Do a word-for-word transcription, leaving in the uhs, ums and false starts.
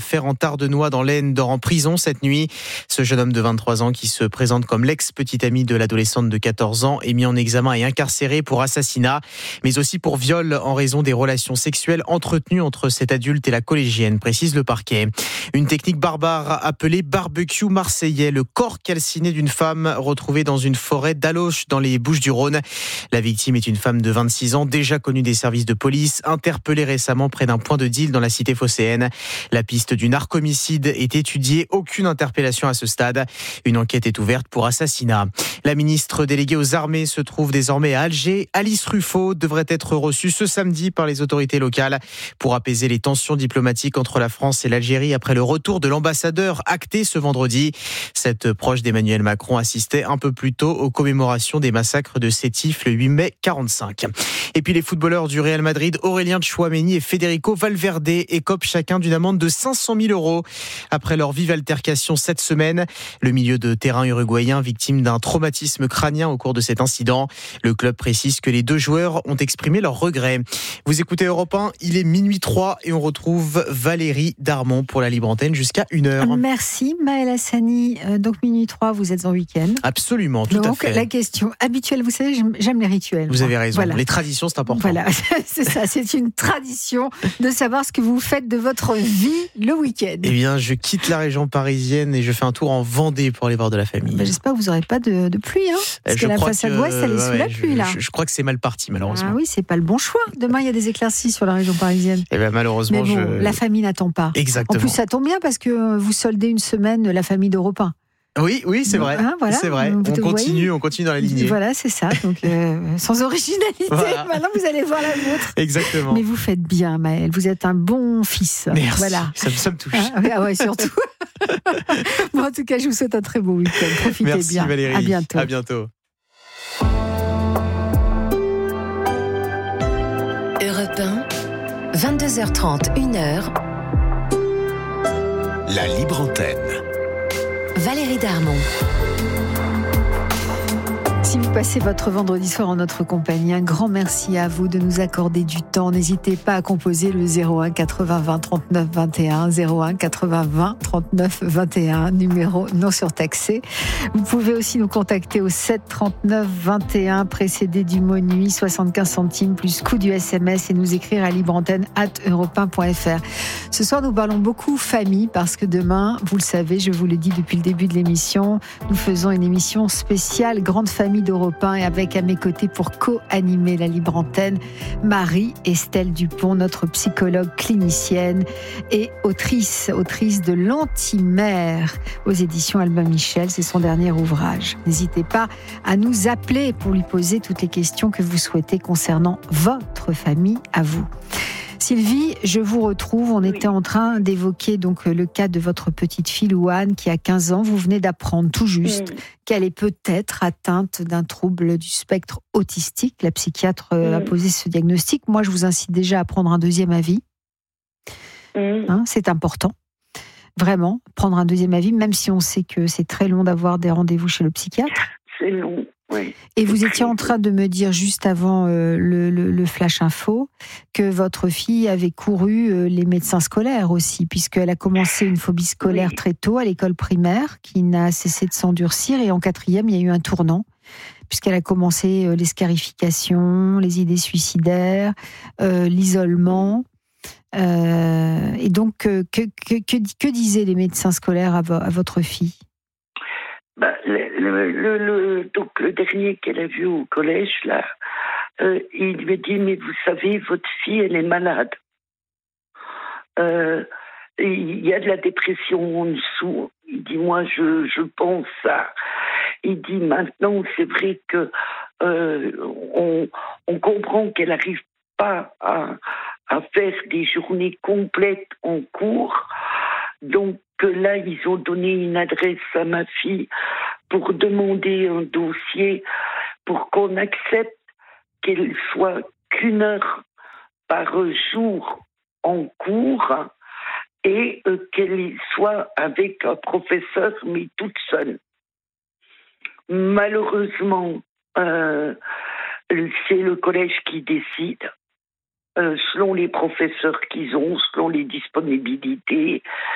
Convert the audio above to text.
affaire en Tardenois dans l'Aisne dort en prison cette nuit. Ce jeune homme de vingt-trois ans qui se présente comme l'ex-petit ami de l'adolescente de quatorze ans est mis en examen et incarcéré pour assassinat, mais aussi pour viol en raison des relations sexuelles entretenues entre cet adulte et la collégienne, précise le parquet. Une technique barbare appelée barbecue marseillais, le corps calciné d'une femme retrouvée dans une forêt d'Aloche dans les Bouches-du-Rhône. La victime est une femme de vingt-six ans, déjà connue des services de police, interpellée récemment près d'un point de deal dans la cité phocéenne. La piste du narcomicide est étudiée, aucune interpellation à ce stade. Une enquête est ouverte pour assassinat. La ministre déléguée aux armées se trouve désormais à Alger. Alice Ruffo devrait être reçue ce samedi par les autorités locales pour apaiser les tensions diplomatiques entre la France et l'Algérie après le retour de l'ambassadeur acté ce vendredi. Cette proche d'Emmanuel Macron assistait un peu plus tôt aux commémorations des massacres de Sétif le huit mai quarante-cinq. Et puis les footballeurs du Real Madrid, Aurélien Tchouaméni et Federico Valverde, écopent chacun d'une amende de cinq cent mille euros après leur vive altercation cette semaine. Le milieu de terrain uruguayen victime d'un traumatisme crânien au cours de cet incident. Le club précise que les deux joueurs ont exprimé leurs regrets. Vous écoutez Europe un, il est minuit trois et on retrouve Valérie Darmon pour la libre antenne jusqu'à une heure. Merci Maëlle Hassani. Euh, donc minuit trois, vous êtes en week-end. Absolument, tout donc, à fait. La question habituelle, vous savez, j'aime, j'aime les rituels. Vous moi. avez raison, Voilà. Les traditions c'est important. Voilà, c'est ça, c'est une tradition de savoir ce que vous faites de votre vie le week-end. Eh bien, je quitte la région parisienne et je fais un tour en Vendée pour aller voir de la famille. Ben, j'espère que vous n'aurez pas de, de pluie, hein, parce je que la crois façade que, ouest, elle est sous ouais, la je, pluie, là. Je, je crois que c'est mal parti, malheureusement. Ah oui, c'est pas le bon choix. Demain, il y a des éclaircies sur la région parisienne. Eh bien, malheureusement, Mais bon, je... la famille n'attend pas. Exactement. En plus, ça tombe bien parce que vous soldez une semaine la famille d'Europe un. Oui, oui, c'est vrai. Hein, voilà. C'est vrai. Vous On continue, voyez, on continue dans la lignée. Voilà, c'est ça. Donc, euh, sans originalité. Voilà. Maintenant, vous allez voir la vôtre. Exactement. Mais vous faites bien, Maëlle. Vous êtes un bon fils. Merci. Voilà. Ça, ça me touche. Ah, ah ouais, surtout. Bon, en tout cas, je vous souhaite un très beau week-end. Profitez Merci, bien. Valérie. À bientôt. À bientôt. Europe un, vingt-deux heures trente, une heure. La libre antenne. Valérie Darmon. Si vous passez votre vendredi soir en notre compagnie, un grand merci à vous de nous accorder du temps. N'hésitez pas à composer le zéro un quatre-vingts vingt trente-neuf vingt et un, zéro un quatre-vingts vingt trente-neuf vingt et un, numéro non surtaxé. Vous pouvez aussi nous contacter au sept trente-neuf vingt et un, précédé du mot nuit, soixante-quinze centimes plus coût du S M S, et nous écrire à libreantenne arobase europe un point f r. Ce soir, nous parlons beaucoup famille parce que demain, vous le savez, je vous l'ai dit depuis le début de l'émission, nous faisons une émission spéciale Grande Famille d'Europe un, et avec à mes côtés pour co-animer la libre antenne, Marie-Estelle Dupont, notre psychologue clinicienne et autrice, autrice de L'Antimère aux éditions Albin Michel. C'est son dernier ouvrage. N'hésitez pas à nous appeler pour lui poser toutes les questions que vous souhaitez concernant votre famille à vous. Sylvie, je vous retrouve. On était en train d'évoquer donc le cas de votre petite fille Louane qui a quinze ans. Vous venez d'apprendre tout juste mmh. qu'elle est peut-être atteinte d'un trouble du spectre autistique. La psychiatre mmh. a posé ce diagnostic. Moi, je vous incite déjà à prendre un deuxième avis. Mmh. Hein, c'est important. Vraiment, prendre un deuxième avis, même si on sait que c'est très long d'avoir des rendez-vous chez le psychiatre. C'est long. Oui. Et vous étiez en train de me dire juste avant euh, le, le, le flash info que votre fille avait couru euh, les médecins scolaires aussi, puisqu'elle a commencé une phobie scolaire oui. très tôt à l'école primaire, qui n'a cessé de s'endurcir, et en quatrième, il y a eu un tournant, puisqu'elle a commencé euh, les scarifications, les idées suicidaires, euh, l'isolement. Euh, et donc, euh, que, que, que, que disaient les médecins scolaires à, vo- à votre fille ? Bah, le, le, le, le, donc le dernier qu'elle a vu au collège, là, euh, il lui a dit, mais vous savez, votre fille, elle est malade. Euh, il y a de la dépression en dessous. Il dit, moi, je, je pense ça. Il dit, maintenant, c'est vrai que euh, on, on comprend qu'elle n'arrive pas à, à faire des journées complètes en cours. Donc là, ils ont donné une adresse à ma fille pour demander un dossier pour qu'on accepte qu'elle soit qu'une heure par jour en cours et euh, qu'elle soit avec un professeur, mais toute seule. Malheureusement, euh, c'est le collège qui décide. Euh, selon les professeurs qu'ils ont, selon les disponibilités,